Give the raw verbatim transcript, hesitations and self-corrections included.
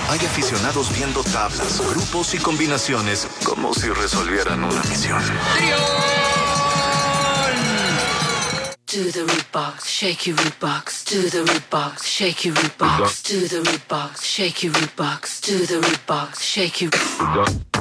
Hay aficionados viendo tablas, grupos y combinaciones como si resolvieran una misión. Do the root box, shake your root box. Do the root box, shake your root box. Do the root box, shake your root box. Do the root box, shake your.